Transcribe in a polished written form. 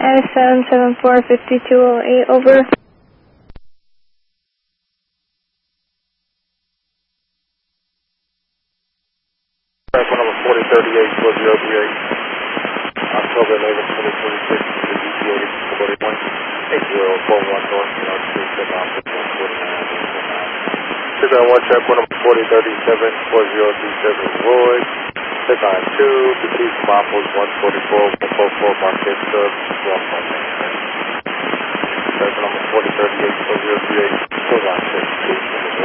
S774-5208, over. Number 4038-4038, October 11, 2026, deviated 41-8041 North, North Street, Vietnam, 149. Sit on one track, number 4037-4037, Roy. Sit on 2, Petit Maples, 144-144, Marquette Sub, 12.9. Number 4038-4038, still on 6,